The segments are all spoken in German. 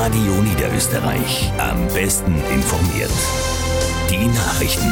Radio Niederösterreich. Am besten informiert. Die Nachrichten.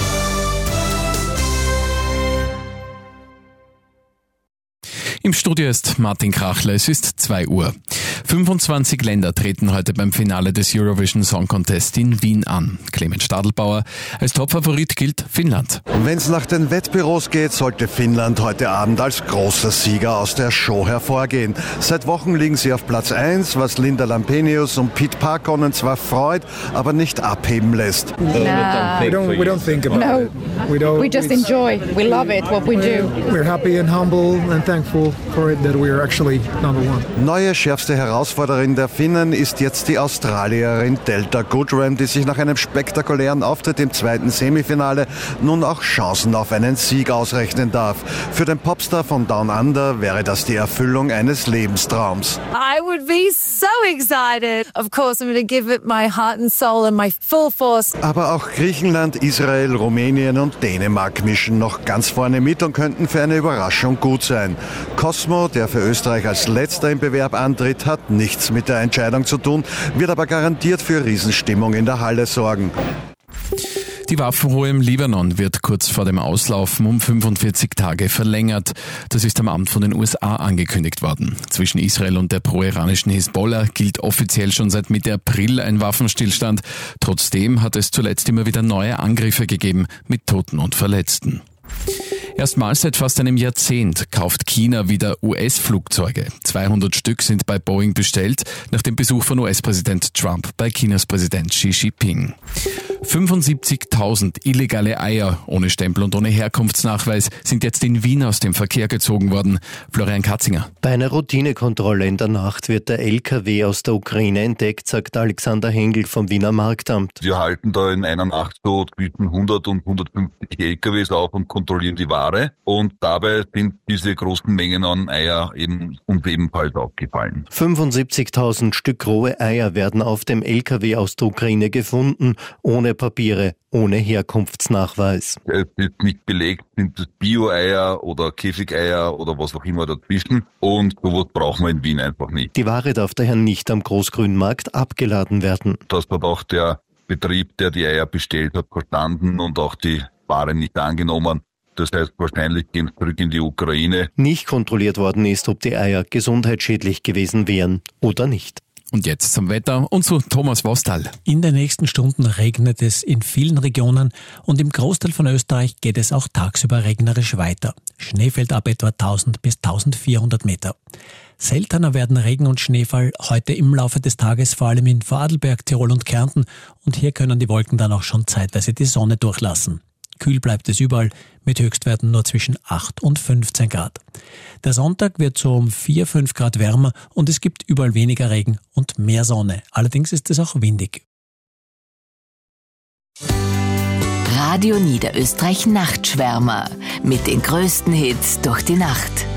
Im Studio ist Martin Krachler, es ist 2 Uhr. 25 Länder treten heute beim Finale des Eurovision Song Contest in Wien an. Clemens Stadelbauer, als Topfavorit gilt Finnland. Wenn es nach den Wettbüros geht, sollte Finnland heute Abend als großer Sieger aus der Show hervorgehen. Seit Wochen liegen sie auf Platz 1, was Linda Lampenius und Pete Parkkonen zwar freut, aber nicht abheben lässt. We don't think about it. We just enjoy. We love it, what we do. We're happy and humble and thankful for it that we are actually number one. Neue schärfste Herausforderin der Finnen ist jetzt die Australierin Delta Goodrem, die sich nach einem spektakulären Auftritt im zweiten Semifinale nun auch Chancen auf einen Sieg ausrechnen darf. Für den Popstar von Down Under wäre das die Erfüllung eines Lebenstraums. I would be so excited. Of course, I'm going to give it my heart and soul and my full force. Aber auch Griechenland, Israel, Rumänien und Dänemark mischen noch ganz vorne mit und könnten für eine Überraschung gut sein. Cosmo, der für Österreich als letzter im Bewerb antritt, hat nichts mit der Entscheidung zu tun, wird aber garantiert für Riesenstimmung in der Halle sorgen. Die Waffenruhe im Libanon wird kurz vor dem Auslaufen um 45 Tage verlängert. Das ist am Abend von den USA angekündigt worden. Zwischen Israel und der pro-iranischen Hisbollah gilt offiziell schon seit Mitte April ein Waffenstillstand. Trotzdem hat es zuletzt immer wieder neue Angriffe gegeben mit Toten und Verletzten. Erstmals seit fast einem Jahrzehnt kauft China wieder US-Flugzeuge. 200 Stück sind bei Boeing bestellt, nach dem Besuch von US-Präsident Trump bei Chinas Präsident Xi Jinping. 75.000 illegale Eier ohne Stempel und ohne Herkunftsnachweis sind jetzt in Wien aus dem Verkehr gezogen worden. Florian Katzinger. Bei einer Routinekontrolle in der Nacht wird der LKW aus der Ukraine entdeckt, sagt Alexander Hengel vom Wiener Marktamt. Wir halten da in einer Nacht so zwischen 100 und 150 LKWs auf und kontrollieren die Ware. Und dabei sind diese großen Mengen an Eier uns ebenfalls aufgefallen. 75.000 Stück rohe Eier werden auf dem LKW aus der Ukraine gefunden, ohne Papiere, ohne Herkunftsnachweis. Es ist nicht belegt, sind es Bio-Eier oder Käfigeier oder was auch immer dazwischen. Und sowas brauchen wir in Wien einfach nicht. Die Ware darf daher nicht am Großgrünmarkt abgeladen werden. Das hat auch der Betrieb, der die Eier bestellt hat, verstanden und auch die Ware nicht angenommen. Das heißt, wahrscheinlich gehen sie zurück in die Ukraine. Nicht kontrolliert worden ist, ob die Eier gesundheitsschädlich gewesen wären oder nicht. Und jetzt zum Wetter und zu Thomas Wostal. In den nächsten Stunden regnet es in vielen Regionen und im Großteil von Österreich geht es auch tagsüber regnerisch weiter. Schnee fällt ab etwa 1000 bis 1400 Meter. Seltener werden Regen und Schneefall heute im Laufe des Tages, vor allem in Vorarlberg, Tirol und Kärnten. Und hier können die Wolken dann auch schon zeitweise die Sonne durchlassen. Kühl bleibt es überall, mit Höchstwerten nur zwischen 8 und 15 Grad. Der Sonntag wird so um 4-5 Grad wärmer und es gibt überall weniger Regen und mehr Sonne. Allerdings ist es auch windig. Radio Niederösterreich Nachtschwärmer mit den größten Hits durch die Nacht.